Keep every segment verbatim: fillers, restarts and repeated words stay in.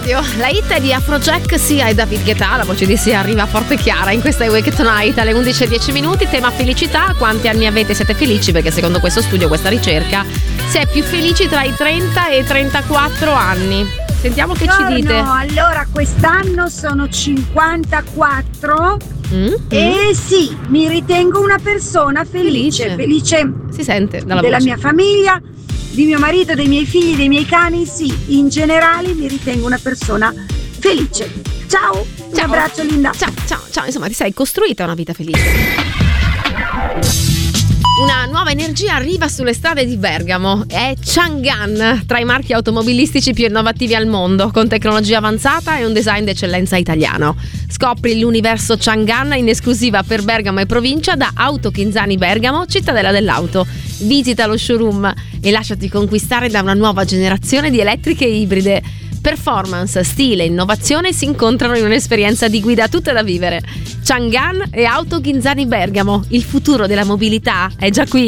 Radio. La hit è di Afrojack, Sia e David Guetta. La voce di Sia arriva forte e chiara in questa Wake Tonight alle undici e dieci minuti. Tema felicità. Quanti anni avete? Siete felici? Perché secondo questo studio, questa ricerca, si è più felici tra i trenta e i trentaquattro anni. Sentiamo che no, ci dite. No, allora quest'anno sono cinquantaquattro mm-hmm. e sì, mi ritengo una persona felice. Felice, felice si sente dalla della voce. mia famiglia, di mio marito, dei miei figli, dei miei cani. Sì, in generale mi ritengo una persona felice. Ciao, un ciao. abbraccio Linda. Ciao, ciao, ciao. Insomma, ti sei costruita una vita felice. Una nuova energia arriva sulle strade di Bergamo. È Chang'an, tra i marchi automobilistici più innovativi al mondo, con tecnologia avanzata e un design d'eccellenza italiano. Scopri l'universo Chang'an in esclusiva per Bergamo e provincia da Auto Chinzani Bergamo, cittadella dell'auto. Visita lo showroom e lasciati conquistare da una nuova generazione di elettriche ibride. Performance, stile e innovazione si incontrano in un'esperienza di guida tutta da vivere. Chang'an e Auto Chinzani Bergamo, il futuro della mobilità è già qui.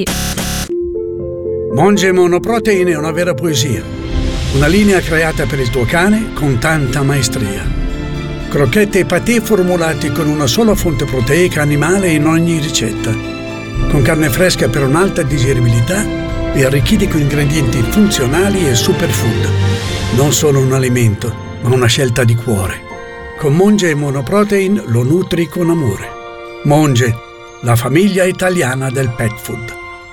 Monge Monoprotein è una vera poesia, una linea creata per il tuo cane con tanta maestria. Crocchette e patè formulati con una sola fonte proteica animale in ogni ricetta, con carne fresca per un'alta digeribilità e arricchiti con ingredienti funzionali e superfood. Non solo un alimento, ma una scelta di cuore. Con Monge Monoprotein lo nutri con amore. Monge, la famiglia italiana del pet food.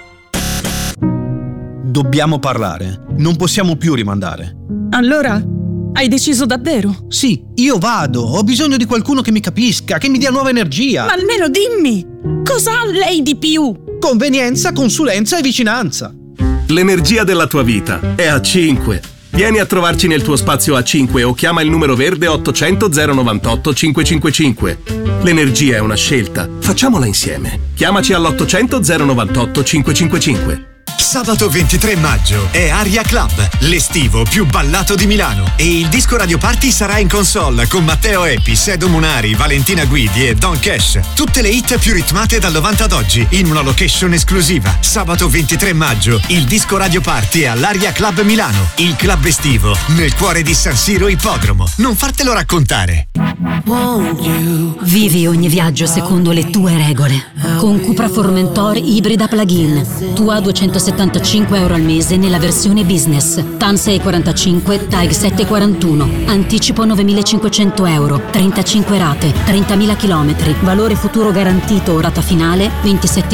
Dobbiamo parlare. Non possiamo più rimandare. Allora, hai deciso davvero? Sì, io vado. Ho bisogno di qualcuno che mi capisca, che mi dia nuova energia. Ma almeno dimmi, cosa ha lei di più? Convenienza, consulenza e vicinanza. L'energia della tua vita è A cinque. Vieni a trovarci nel tuo spazio A cinque o chiama il numero verde ottocento zero novantotto cinquecentocinquantacinque. L'energia è una scelta, facciamola insieme. Chiamaci all'ottocento zero novantotto cinquecentocinquantacinque. Sabato ventitré maggio è Aria Club, l'estivo più ballato di Milano, e il disco Radio Party sarà in console con Matteo Epi, Sedo Munari, Valentina Guidi e Don Cash. Tutte le hit più ritmate dal novanta ad oggi in una location esclusiva. Sabato ventitré maggio il disco Radio Party è all'Aria Club Milano, il club estivo nel cuore di San Siro Ippodromo. Non fartelo raccontare. Vivi ogni viaggio secondo le tue regole. Con Cupra Formentor ibrida plug-in. Tua duecentosettantacinque euro al mese nella versione business. T A N sei quarantacinque, T A G sette quarantuno. Anticipo novemilacinquecento euro. trentacinque rate, trentamila chilometri. Valore futuro garantito o rata finale ventisette